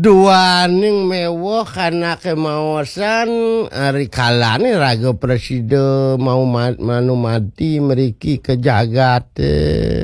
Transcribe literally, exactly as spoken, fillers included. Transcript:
Duaning mewah karena kemawasan hari kalane raga presiden mau ma manu mati meriki ke jagat